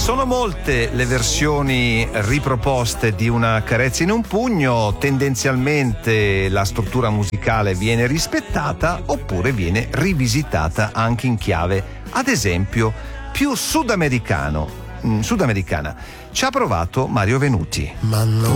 Sono molte le versioni riproposte di Una carezza in un pugno. Tendenzialmente la struttura musicale viene rispettata oppure viene rivisitata anche in chiave, ad esempio, più sudamericana. Ci ha provato Mario Venuti.